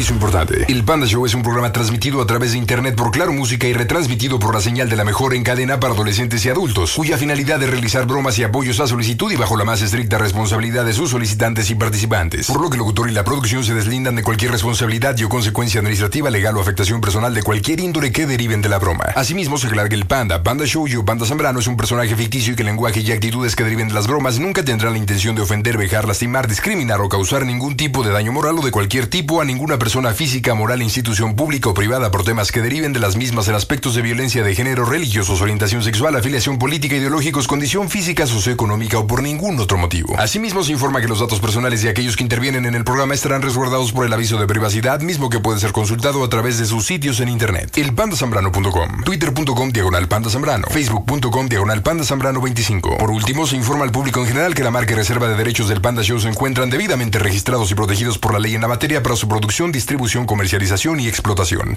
aviso importante. El Panda Show es un programa transmitido a través de internet por Claro Música y retransmitido por la señal de la mejor en cadena para adolescentes y adultos, cuya finalidad es realizar bromas y apoyos a solicitud y bajo la más estricta responsabilidad de sus solicitantes y participantes. Por lo que el locutor y la producción se deslindan de cualquier responsabilidad y o consecuencia administrativa, legal o afectación personal de cualquier índole que deriven de la broma. Asimismo, se aclara que el Panda Show y Panda Zambrano es un personaje ficticio y que el lenguaje y actitudes que deriven de las bromas nunca tendrán la intención de ofender, vejar, lastimar, discriminar o causar ningún tipo de daño moral o de cualquier tipo a ninguna persona física, moral, institución pública o privada por temas que deriven de las mismas en aspectos de violencia de género, religiosos, orientación sexual, afiliación política, ideológicos, condición física, socioeconómica o por ningún otro motivo. Asimismo, se informa que los datos personales de aquellos que intervienen en el programa estarán resguardados por el aviso de privacidad, mismo que puede ser consultado a través de sus sitios en internet. elpandasambrano.com, twitter.com/pandazambrano, facebook.com/pandazambrano 25. Por último, se informa al público en general que la marca y reserva de derechos del Panda Show se encuentran debidamente registrados y protegidos por la ley en la materia para su producción, distribución, comercialización y explotación.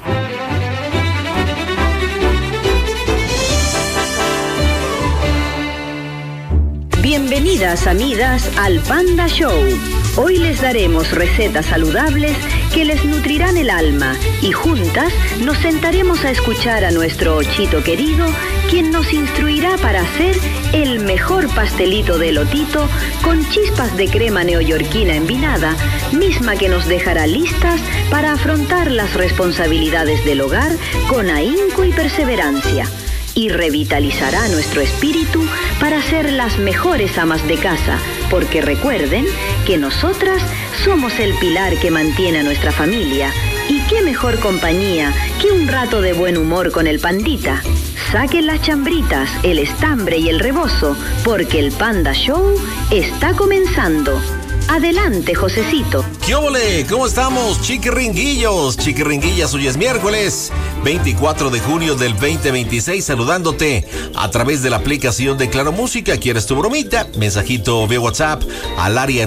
Bienvenidas amigas al Panda Show. Hoy les daremos recetas saludables que les nutrirán el alma y juntas nos sentaremos a escuchar a nuestro Ochito querido, quien nos instruirá para hacer el mejor pastelito de elotito con chispas de crema neoyorquina envinada, misma que nos dejará listas para afrontar las responsabilidades del hogar con ahínco y perseverancia. Y revitalizará nuestro espíritu para ser las mejores amas de casa, porque recuerden que nosotras somos el pilar que mantiene a nuestra familia. Y qué mejor compañía que un rato de buen humor con el pandita. Saquen las chambritas, el estambre y el rebozo, porque el Panda Show está comenzando. Adelante, Josecito. ¿Qué óvole? ¿Cómo estamos, chiquiringuillos? Chiquiringuillas, hoy es miércoles 24 de junio del 2026, saludándote a través de la aplicación de Claro Música. ¿Quieres tu bromita? Mensajito vía WhatsApp al área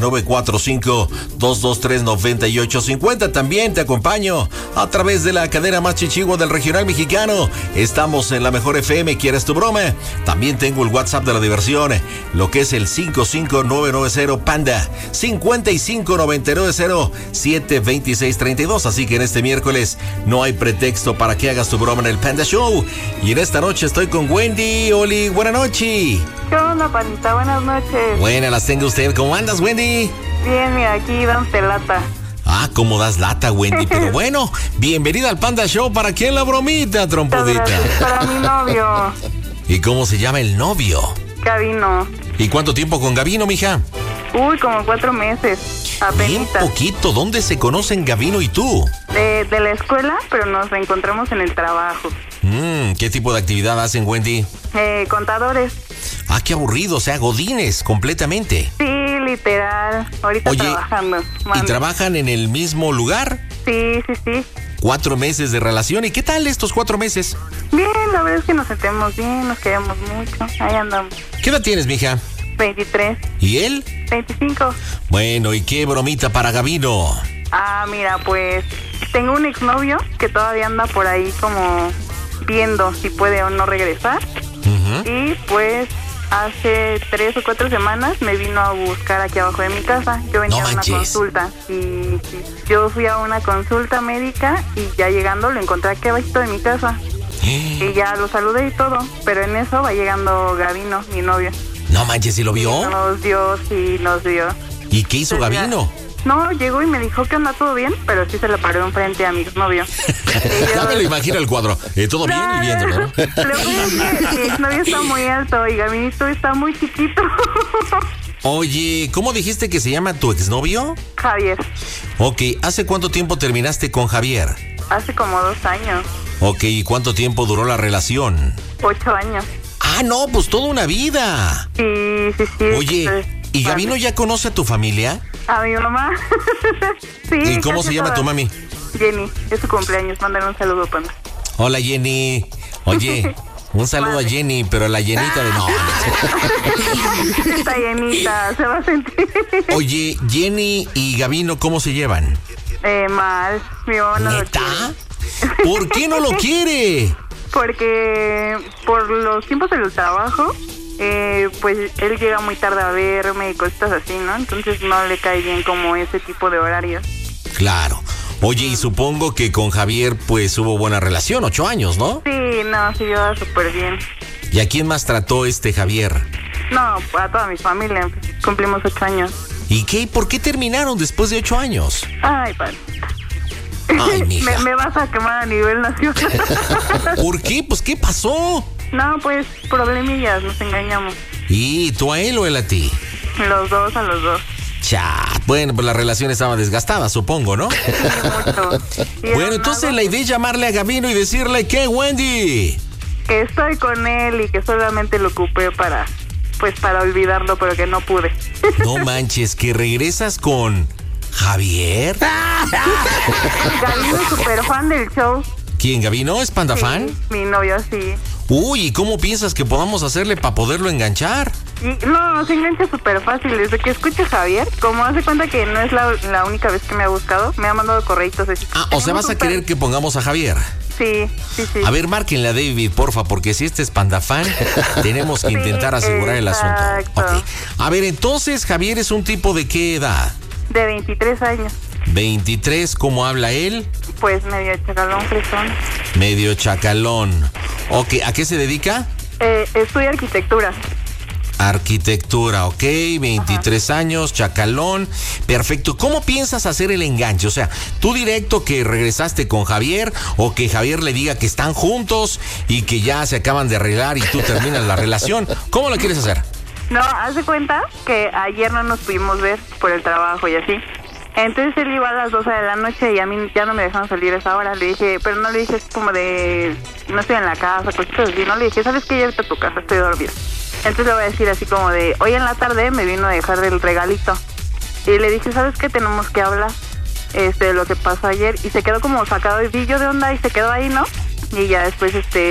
945-223-9850. También te acompaño a través de la cadena más chichigua del regional mexicano. Estamos en la mejor FM. ¿Quieres tu broma? También tengo el WhatsApp de la diversión, lo que es el 55990 Panda 5599072632. Así que en este miércoles no hay pretexto para que hagas tu broma en el Panda Show. Y en esta noche estoy con Wendy. Oli, buena noche. ¿Qué onda, Pandita? Buenas noches. Buenas las tenga usted. ¿Cómo andas, Wendy? Bien, mira, aquí dándote lata. Ah, ¿cómo das lata, Wendy? Pero bueno, bienvenida al Panda Show. ¿Para quién la bromita, trompudita? Para mi novio. ¿Y cómo se llama el novio? Gabino. ¿Y cuánto tiempo con Gabino, mija? Uy, como 4 meses. Bien poquito. ¿Dónde se conocen Gabino y tú? De la escuela, pero nos reencontramos en el trabajo. ¿Qué tipo de actividad hacen, Wendy? Contadores. Ah, qué aburrido, o sea, godines, completamente. Sí, literal. Ahorita trabajando. ¿Y trabajan en el mismo lugar? Sí. 4 meses de relación. ¿Y qué tal estos 4 meses? Bien, la verdad es que nos sentimos bien, nos queremos mucho. Ahí andamos. ¿Qué edad tienes, mija? 23. ¿Y él? 25. Bueno, ¿y qué bromita para Gabino? Ah, mira, pues tengo un exnovio que todavía anda por ahí como viendo si puede o no regresar. Y pues hace 3 o 4 semanas me vino a buscar aquí abajo de mi casa. Yo venía a una consulta y yo fui a una consulta médica y ya llegando lo encontré aquí abajito de mi casa. Y ya lo saludé y todo, pero en eso va llegando Gabino, mi novio. No manches, ¿y lo vio? Nos vio. ¿Y qué hizo Gabino? No, llegó y me dijo que anda todo bien, pero sí se le paró enfrente a mi exnovio. Ya me lo imagino el cuadro. Todo bien y viéndolo, ¿no? Lo que es que mi exnovio está muy alto y Gabinito está muy chiquito. Oye, ¿cómo dijiste que se llama tu exnovio? Javier. Ok, ¿hace cuánto tiempo terminaste con Javier? Hace como 2 años. Ok, ¿y cuánto tiempo duró la relación? 8 años. Ah, no, pues toda una vida. Sí. Oye, ¿y Gabino ya conoce a tu familia? A mi mamá. Sí. ¿Y cómo se llama tu mami? Jenny, es su cumpleaños, mándale un saludo, Panda. Hola, Jenny. Oye, un saludo a Jenny, pero a la llenita de no. Esta llenita, se va a sentir. Oye, Jenny y Gabino, ¿cómo se llevan? Mal, mi mamá no lo quiere. ¿Por qué no lo quiere? Porque por los tiempos del trabajo, pues él llega muy tarde a verme y cosas así, ¿no? Entonces no le cae bien como ese tipo de horarios. Claro. Oye, y supongo que con Javier pues hubo buena relación, 8 años, ¿no? Sí, no, sí, iba súper bien. ¿Y a quién más trató Javier? No, a toda mi familia, cumplimos 8 años. ¿Y qué? ¿Por qué terminaron después de 8 años? Ay, padre. Ay, mija. me vas a quemar a nivel nacional. ¿Por qué? Pues, ¿qué pasó? No, pues, problemillas, nos engañamos. ¿Y tú a él o él a ti? Los dos. Chat. Bueno, pues la relación estaba desgastada, supongo, ¿no? Sí, mucho. Bueno, entonces la idea es llamarle a Gabino y decirle que, Wendy, que estoy con él y que solamente lo ocupé para olvidarlo, pero que no pude. no manches, que regresas con Javier. Gabino es súper fan del show. ¿Quién, Gabino? ¿Es Panda fan? Mi novio, sí. Uy, ¿y cómo piensas que podamos hacerle para poderlo enganchar? No, se engancha súper fácil. Desde que escuche a Javier, como hace cuenta que no es la única vez que me ha buscado, me ha mandado correitos. O sea, ¿vas a querer que pongamos a Javier? Sí. A ver, márquenle a David, porfa, porque si este es Panda fan, tenemos que intentar asegurar el asunto. Okay. A ver, entonces, Javier es un tipo de ¿qué edad? De 23 años. 23, ¿cómo habla él? Pues medio chacalón, fresón. Medio chacalón. Ok, ¿a qué se dedica? Estudia arquitectura. Arquitectura, ok, 23 años, chacalón, perfecto. ¿Cómo piensas hacer el enganche? O sea, ¿tú directo que regresaste con Javier o que Javier le diga que están juntos y que ya se acaban de arreglar y tú terminas la relación? ¿Cómo lo quieres hacer? No, haz de cuenta que ayer no nos pudimos ver por el trabajo y así. Entonces él iba a las 12 de la noche y a mí ya no me dejaron salir a esa hora. Le dije, pero no le dije como de, no estoy en la casa, cositas así. No le dije, ¿sabes qué? Ya vete a tu casa, estoy dormida. Entonces le voy a decir así como de, hoy en la tarde me vino a dejar el regalito. Y le dije, ¿sabes qué? Tenemos que hablar de lo que pasó ayer. Y se quedó como sacado de pillo de onda y se quedó ahí, ¿no? Y ya después,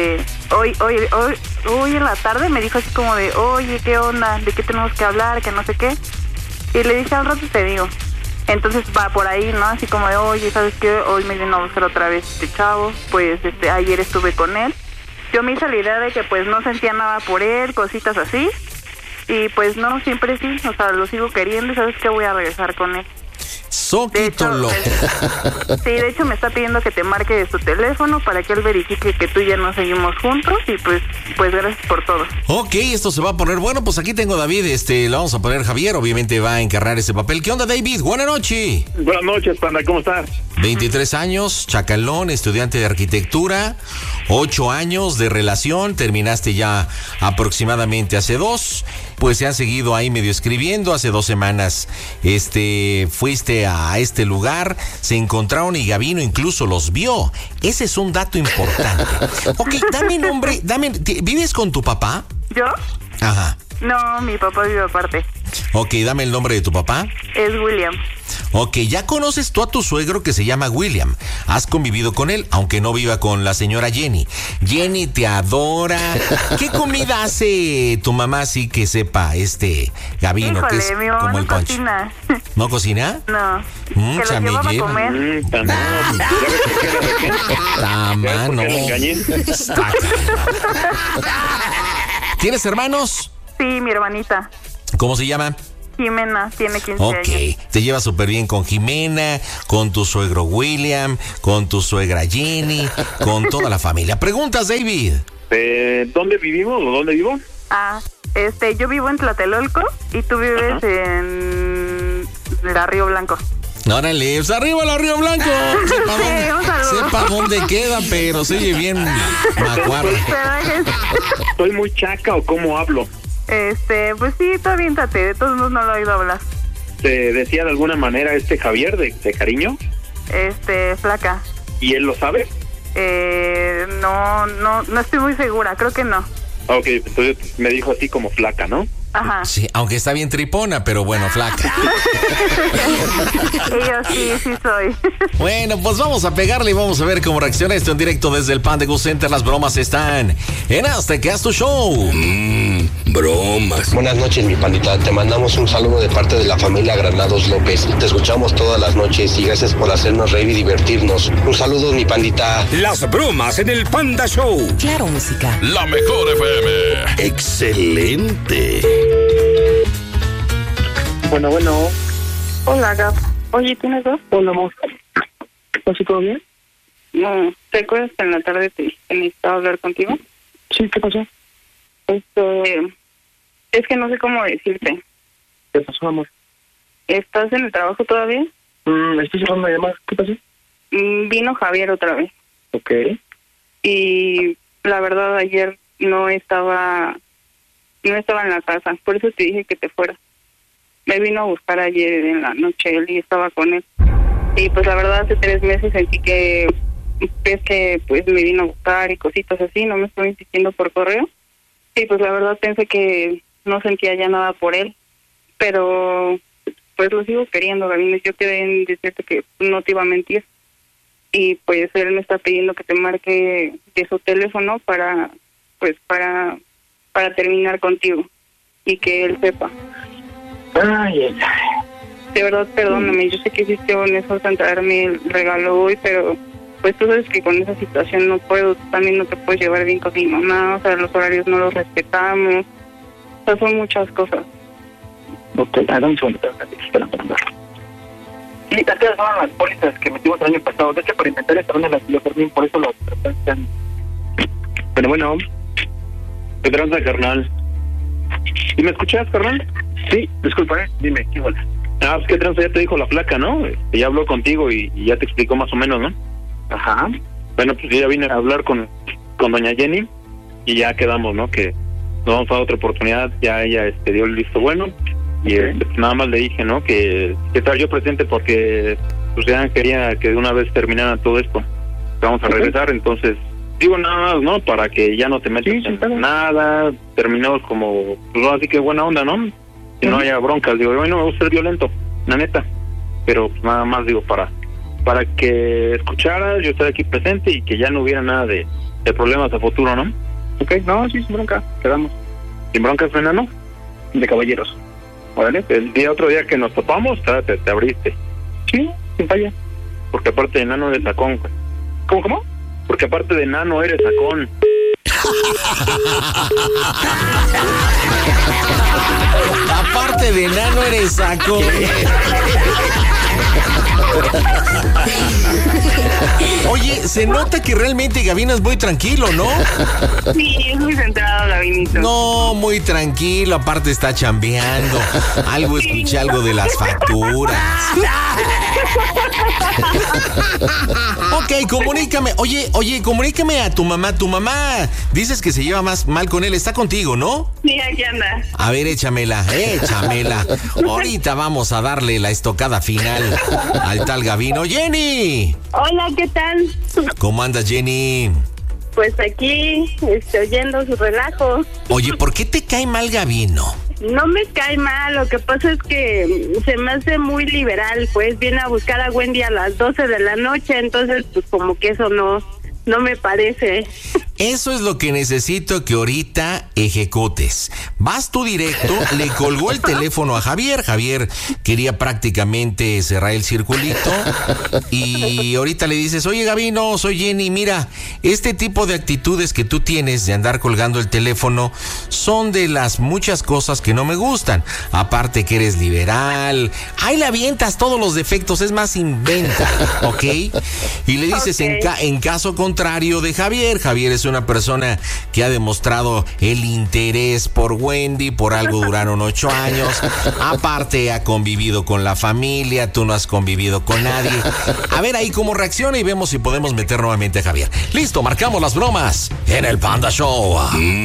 hoy en la tarde me dijo así como de, oye, ¿qué onda? ¿De qué tenemos que hablar? Que no sé qué. Y le dije, al rato te digo. Entonces va por ahí, ¿no? Así como de, oye, ¿sabes qué? Hoy me vino a buscar otra vez este chavo. Pues ayer estuve con él. Yo me hice la idea de que pues no sentía nada por él, cositas así. Y pues no, siempre sí. O sea, lo sigo queriendo y ¿sabes qué? Voy a regresar con él. Soquito loco. Sí, de hecho me está pidiendo que te marque de su teléfono para que él verifique que tú y yo no seguimos juntos y pues gracias por todo. Ok, esto se va a poner bueno. Pues aquí tengo a David, le vamos a poner Javier, obviamente va a encarnar ese papel. ¿Qué onda, David? Buenas noches. Buenas noches, Panda, ¿cómo estás? 23 años, chacalón, estudiante de arquitectura, 8 años de relación, terminaste ya aproximadamente hace 2, pues se han seguido ahí medio escribiendo. Hace 2 semanas fuiste a este lugar, se encontraron y Gabino incluso los vio. Ese es un dato importante. Ok, dame nombre, ¿vives con tu papá? ¿Yo? Ajá. No, mi papá vive aparte. Ok, dame el nombre de tu papá. Es William. Ok, ya conoces tú a tu suegro que se llama William. Has convivido con él, aunque no viva con la señora Jenny. Jenny te adora. ¿Qué comida hace tu mamá así que sepa Gabino? Híjole, que es mi mamá como el no punch? cocina. ¿No cocina? No. Que lo llevaba a comer. Tamano. ¿Tienes hermanos? Sí, mi hermanita. ¿Cómo se llama? Jimena, tiene 15 años. Ok, te llevas súper bien con Jimena, con tu suegro William, con tu suegra Jenny, con toda la familia. ¿Preguntas, David? ¿Dónde vivimos o dónde vivo? Yo vivo en Tlatelolco y tú vives en la Río Blanco. Órale, pues arriba la Río Blanco. Sepa dónde queda, pero se oye bien macuarra. ¿Soy muy chaca o cómo hablo? Pues sí, tú aviéntate, de todos modos no lo he oído hablar. ¿Te decía de alguna manera Javier de cariño? Flaca. ¿Y él lo sabe? No estoy muy segura, creo que no. Ok, entonces me dijo así como flaca, ¿no? Ajá. Sí, aunque está bien tripona, pero bueno, flaca. Y yo sí soy. Bueno, pues vamos a pegarle y vamos a ver cómo reacciona esto en directo desde el Panda Go Center. Las bromas están en Azteca Show. Bromas. Buenas noches, mi pandita. Te mandamos un saludo de parte de la familia Granados López. Te escuchamos todas las noches y gracias por hacernos reír y divertirnos. Un saludo, mi pandita. Las bromas en el Panda Show. Claro, música. La mejor FM. Excelente. Bueno. Hola, Gab. Oye, ¿tienes dos? Hola, amor. pasó? ¿Todo bien? No, ¿te acuerdas que en la tarde te necesitaba hablar contigo? Sí, ¿qué pasó? Es que no sé cómo decirte. ¿Qué pasó, amor? ¿Estás en el trabajo todavía? Estoy llevando una llamada. ¿Qué pasó? Vino Javier otra vez. Ok. Y la verdad ayer no estaba en la casa, por eso te dije que te fueras. Me vino a buscar ayer en la noche, él y estaba con él. Y pues la verdad hace 3 meses sentí que pues me vino a buscar y cositas así, no me estoy insistiendo por correo. Y pues la verdad pensé que no sentía ya nada por él, pero pues lo sigo queriendo, Gavino. Yo quedé en decirte que no te iba a mentir. Y pues él me está pidiendo que te marque de su teléfono para terminar contigo y que él sepa. Ay. De verdad, perdóname, yo sé que hiciste un esfuerzo en traerme el regalo hoy, pero pues tú sabes que con esa situación no puedo, tú también no te puedes llevar bien con mi mamá, o sea, los horarios no los respetamos, o sea, son muchas cosas. Ok, dame un segundo, espera. Sí, estas son las pólizas que metimos el año pasado. De hecho, por inventar esta una las yo terminé, por eso lo están. Pero bueno, ¿qué tranza, carnal? ¿Y me escuchas, carnal? Sí, disculpa, dime, ¿qué bola? Pues qué tranza, ya te dijo la flaca, ¿no? Ya habló contigo y ya te explicó más o menos, ¿no? Ajá. Bueno, pues yo ya vine a hablar con doña Jenny y ya quedamos, ¿no? Que nos vamos a dar otra oportunidad. Ya ella dio el visto bueno y pues nada más le dije, ¿no? Que estar yo presente porque pues ya quería que de una vez terminara todo esto. Vamos a regresar, entonces digo nada más, ¿no? Para que ya no te metas en nada, terminemos como, pues así que buena onda, ¿no? Que no haya broncas. Digo, no me gusta ser violento, la neta, pero pues nada más digo para que escuchara, yo estar aquí presente y que ya no hubiera nada de problemas a futuro, ¿no? Ok, no, sí, sin bronca, quedamos. ¿Sin broncas, enano? De caballeros. Órale, el otro día que nos topamos, te abriste. Sí, sin falla. Porque aparte de enano eres sacón. ¿Cómo? Porque aparte de enano eres sacón. Aparte de enano eres sacón. Oye, se nota que realmente Gavino es muy tranquilo, ¿no? Sí, es muy centrado, Gavinito. No, muy tranquilo, aparte está chambeando. Escuché algo de las facturas. Ok, comunícame. Oye, comunícame a tu mamá. Tu mamá, dices que se lleva más mal con él. Está contigo, ¿no? Sí, aquí anda. A ver, échamela. Ahorita vamos a darle la estocada final al tal Gavino. ¡Jenny! Hola, ¿qué tal? ¿Cómo andas, Jenny? Pues aquí, oyendo su relajo. Oye, ¿por qué te cae mal Gavino? No me cae mal, lo que pasa es que se me hace muy liberal, pues viene a buscar a Wendy a las 12 de la noche, entonces pues como que eso no me parece. Eso es lo que necesito que ahorita ejecutes. Vas tú directo, le colgó el teléfono a Javier. Javier quería prácticamente cerrar el circulito. Y ahorita le dices, oye Gavino, soy Jenny, mira, este tipo de actitudes que tú tienes de andar colgando el teléfono son de las muchas cosas que no me gustan. Aparte que eres liberal, ahí le avientas todos los defectos, es más, inventa, ¿ok? Y le dices, en caso contrario de Javier es una persona que ha demostrado el interés por Wendy, por algo duraron 8 años, aparte ha convivido con la familia, tú no has convivido con nadie. A ver ahí cómo reacciona y vemos si podemos meter nuevamente a Javier. Listo, marcamos las bromas en el Panda Show.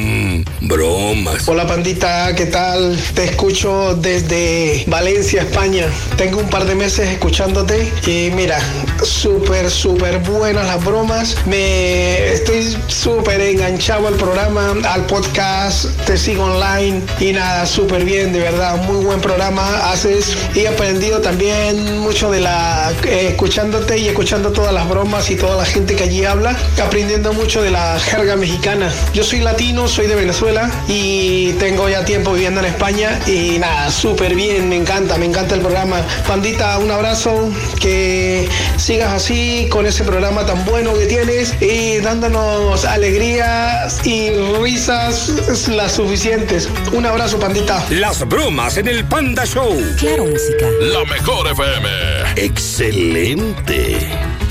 Bromas. Hola pandita, ¿qué tal? Te escucho desde Valencia, España. Tengo un par de meses escuchándote y mira, súper buenas las bromas. Estoy súper enganchado al programa, al podcast, te sigo online y nada, súper bien, de verdad, muy buen programa haces y he aprendido también mucho de escuchándote y escuchando todas las bromas y toda la gente que allí habla, aprendiendo mucho de la jerga mexicana. Yo soy latino, soy de Venezuela y tengo ya tiempo viviendo en España y nada, súper bien, me encanta el programa. Pandita, un abrazo, que sigas así con ese programa tan bueno que tienes y dándonos alegrías y risas las suficientes. Un abrazo, pandita. Las bromas en el Panda Show. Claro, música. La mejor FM. Excelente.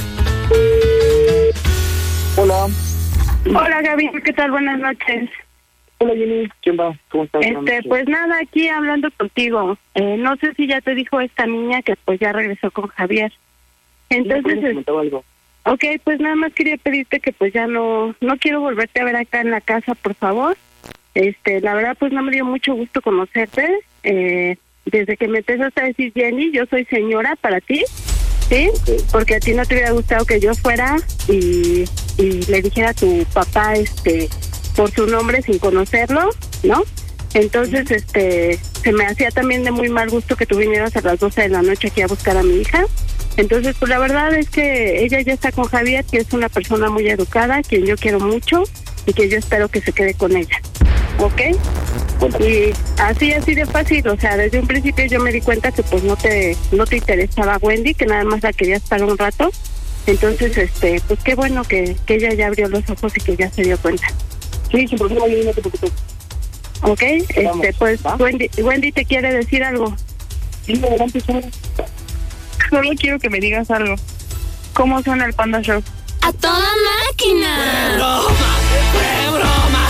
Hola. Hola, Gaby, ¿qué tal? Buenas noches. Hola, Jenny. ¿Quién va? ¿Cómo estás? Pues nada, aquí hablando contigo. No sé si ya te dijo esta niña que pues ya regresó con Javier. Entonces, algo. Ok, pues nada más quería pedirte que pues ya no quiero volverte a ver acá en la casa, por favor. La verdad pues no me dio mucho gusto conocerte. Desde que me empezaste a decir Jenny, yo soy señora para ti, ¿sí? Okay. Porque a ti no te hubiera gustado que yo fuera y le dijera a tu papá por su nombre sin conocerlo, ¿no? Entonces, se me hacía también de muy mal gusto que tú vinieras a las 12 de la noche aquí a buscar a mi hija. Entonces, pues la verdad es que ella ya está con Javier, que es una persona muy educada, quien yo quiero mucho y que yo espero que se quede con ella, ¿ok? Y así de fácil, o sea, desde un principio yo me di cuenta que pues no te interesaba Wendy, que nada más la querías para un rato. Entonces, pues qué bueno que ella ya abrió los ojos y que ya se dio cuenta. Sí, sin problema, yo no te preocupes. Ok, pues Wendy te quiere decir algo. Sí, adelante, solo quiero que me digas algo. ¿Cómo suena el Panda Show? ¡A toda máquina! ¡Fue broma!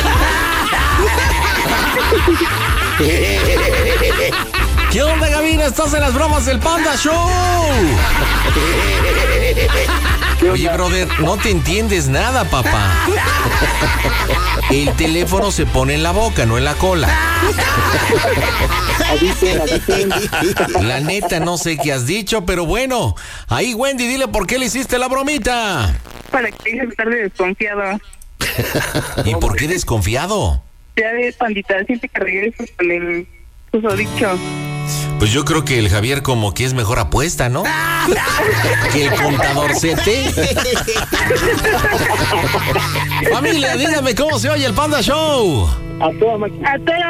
¿Qué onda, Gavina? ¿Estás en las bromas del Panda Show? Oye, brother, no te entiendes nada, papá. El teléfono se pone en la boca, no en la cola. La neta, no sé qué has dicho, pero bueno. Ahí, Wendy, dile por qué le hiciste la bromita. Para que dejes de estar desconfiado. ¿Y por qué desconfiado? Ya ves, pandita, siente que regreses con el susodicho. Pues yo creo que el Javier como que es mejor apuesta, ¿no? Que el contadorcete. Familia, dígame cómo se oye el Panda Show. A toda máquina. A toda